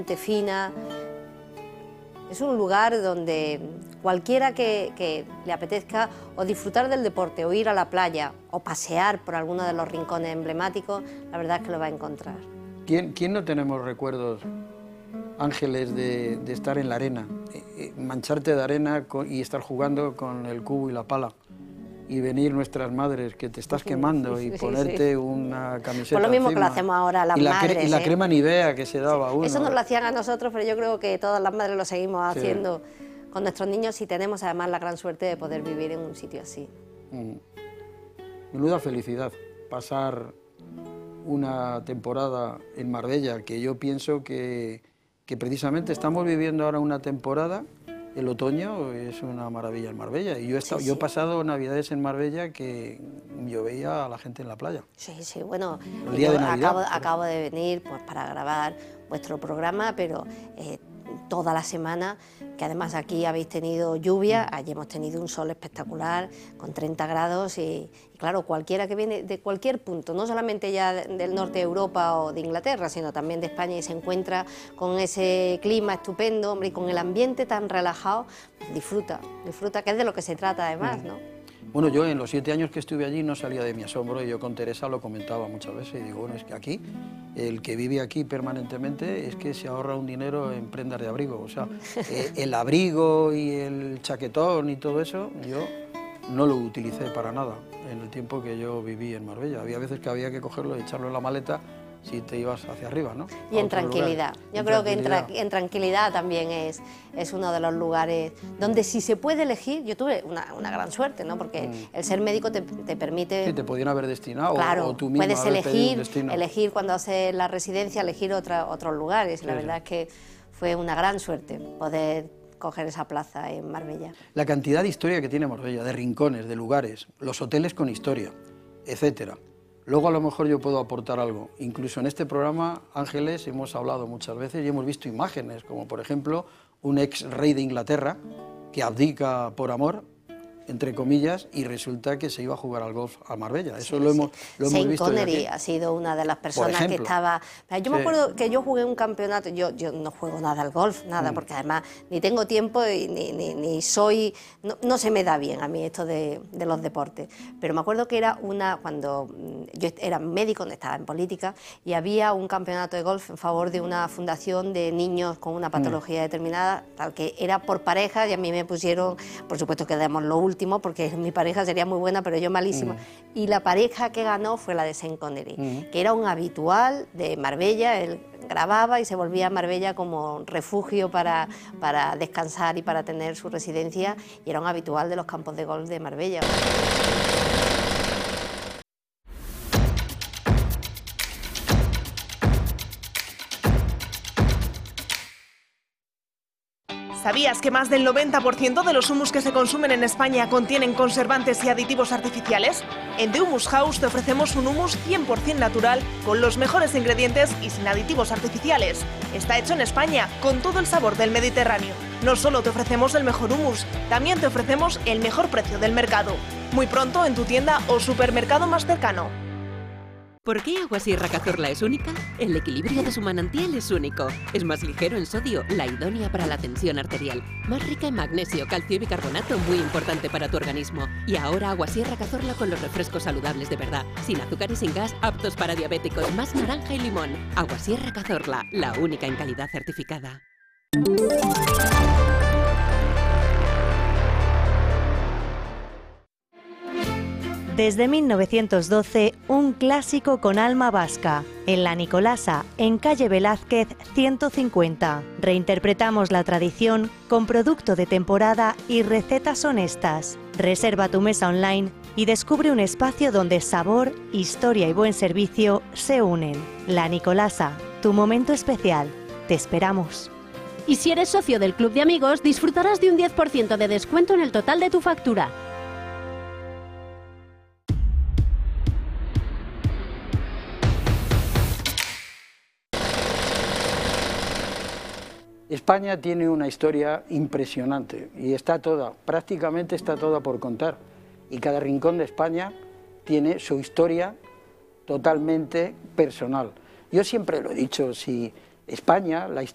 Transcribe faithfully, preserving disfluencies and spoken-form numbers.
fina. Es un lugar donde cualquiera que, que le apetezca o disfrutar del deporte, o ir a la playa, o pasear por alguno de los rincones emblemáticos, la verdad es que lo va a encontrar. ¿Quién, quién no tenemos recuerdos, Ángeles, de, de estar en la arena, eh, mancharte de arena con, y estar jugando con el cubo y la pala? Y venir nuestras madres, que te estás quemando, sí, sí, y sí, ponerte sí. una camiseta Por lo mismo encima. que lo hacemos ahora las y la madres. Y la ¿eh? crema Nivea que se daba sí. a uno. Eso nos lo hacían a nosotros, pero yo creo que todas las madres lo seguimos sí. haciendo con nuestros niños, y tenemos además la gran suerte de poder vivir en un sitio así. Mm. Menuda felicidad pasar una temporada en Marbella, que yo pienso que, que precisamente estamos viviendo ahora una temporada. El otoño es una maravilla en Marbella, y yo he, estado, sí, yo he sí. pasado navidades en Marbella que yo veía a la gente en la playa. Sí, sí, bueno, el día yo de Navidad, acabo, pero... acabo de venir pues, para grabar vuestro programa, pero eh, toda la semana, que además aquí habéis tenido lluvia, allí hemos tenido un sol espectacular, con treinta grados, y, y claro, cualquiera que viene de cualquier punto, no solamente ya del norte de Europa o de Inglaterra, sino también de España, y se encuentra con ese clima estupendo, hombre, y con el ambiente tan relajado, pues disfruta, disfruta, que es de lo que se trata además, ¿no? Bueno, yo en los siete años que estuve allí no salía de mi asombro, y yo con Teresa lo comentaba muchas veces, y digo, bueno, es que aquí, el que vive aquí permanentemente es que se ahorra un dinero en prendas de abrigo, o sea, eh, el abrigo y el chaquetón y todo eso, yo no lo utilicé para nada en el tiempo que yo viví en Marbella. Había veces que había que cogerlo y echarlo en la maleta si te ibas hacia arriba, ¿no? Y en tranquilidad. Yo en creo tranquilidad. que en, tra en tranquilidad también es, es uno de los lugares donde, si se puede elegir, yo tuve una, una gran suerte, ¿no? Porque mm. el ser médico te, te permite... Sí, te podían haber destinado, claro, o tú misma puedes haber pedido un elegir, destino. elegir cuando haces la residencia, elegir otra, otros lugares. Sí, la verdad sí. es que fue una gran suerte poder coger esa plaza en Marbella. La cantidad de historia que tiene Marbella, de rincones, de lugares, los hoteles con historia, etcétera. Luego a lo mejor yo puedo aportar algo. Incluso en este programa, Ángeles, hemos hablado muchas veces y hemos visto imágenes, como por ejemplo un ex rey de Inglaterra que abdica por amor, entre comillas, y resulta que se iba a jugar al golf a Marbella. Eso sí, lo sí. hemos, lo hemos visto. Sean Connery ha sido una de las personas que estaba... Yo me sí. acuerdo que yo jugué un campeonato, yo, yo no juego nada al golf, nada, mm. porque además ni tengo tiempo y ni, ni, ni soy... No, no se me da bien a mí esto de, de los deportes, pero me acuerdo que era una... Cuando yo era médico, estaba en política, y había un campeonato de golf en favor de una fundación de niños con una patología mm. determinada, tal que era por parejas, y a mí me pusieron, por supuesto que damos lo último, porque mi pareja sería muy buena, pero yo malísima. Mm. Y la pareja que ganó fue la de Sean Connery, mm. que era un habitual de Marbella. Él grababa y se volvía a Marbella como refugio para, para descansar y para tener su residencia, y era un habitual de los campos de golf de Marbella. ¿Sabías que más del noventa por ciento de los humus que se consumen en España contienen conservantes y aditivos artificiales? En The Humus House te ofrecemos un humus cien por cien natural, con los mejores ingredientes y sin aditivos artificiales. Está hecho en España, con todo el sabor del Mediterráneo. No solo te ofrecemos el mejor humus, también te ofrecemos el mejor precio del mercado. Muy pronto en tu tienda o supermercado más cercano. ¿Por qué Agua Sierra Cazorla es única? El equilibrio de su manantial es único. Es más ligero en sodio, la idónea para la tensión arterial. Más rica en magnesio, calcio y bicarbonato, muy importante para tu organismo. Y ahora Agua Sierra Cazorla con los refrescos saludables de verdad. Sin azúcar y sin gas, aptos para diabéticos, más naranja y limón. Agua Sierra Cazorla, la única en calidad certificada. Desde mil novecientos doce, un clásico con alma vasca. En La Nicolasa, en calle Velázquez ciento cincuenta. Reinterpretamos la tradición con producto de temporada y recetas honestas. Reserva tu mesa online y descubre un espacio donde sabor, historia y buen servicio se unen. La Nicolasa, tu momento especial. Te esperamos. Y si eres socio del Club de Amigos, disfrutarás de un diez por ciento de descuento en el total de tu factura. España tiene una historia impresionante y está toda, prácticamente está toda por contar. Y cada rincón de España tiene su historia totalmente personal. Yo siempre lo he dicho, si España, la historia